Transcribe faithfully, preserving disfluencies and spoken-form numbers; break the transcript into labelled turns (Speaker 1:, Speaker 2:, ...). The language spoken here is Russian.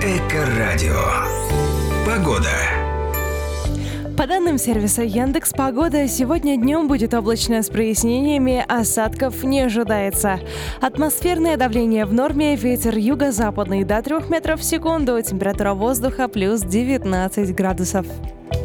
Speaker 1: Эко-радио. Погода.
Speaker 2: По данным сервиса Яндекс.Погода, сегодня днем будет облачно с прояснениями, осадков не ожидается. Атмосферное давление в норме, ветер юго-западный до трёх метров в секунду, температура воздуха плюс девятнадцать градусов.